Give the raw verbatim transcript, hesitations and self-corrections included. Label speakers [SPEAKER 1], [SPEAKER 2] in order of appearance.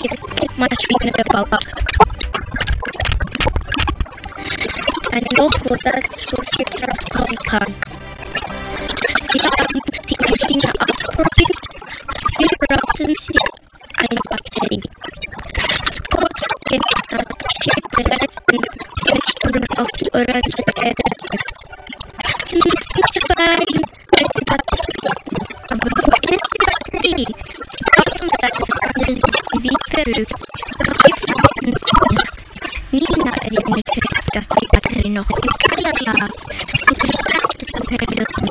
[SPEAKER 1] Maschine gebaut. Ein Loch, wo das Flugzeug rauskommen kann. Sie haben die Maschine ausprobiert. Dafür brauchten sie eine Batterie. Scott hat gedacht, dass das Schiff bereits in zehn Stunden auf die orange Erde trifft. Sie müssen beiden eine Batterie. Aber wo ist die Batterie? Scott und seine Freunde liefen wie verrückt. Doch sie fanden sie nicht. Nina erinnerte sich, dass die Batterie noch im Keller lag. Und das erste Verhältnis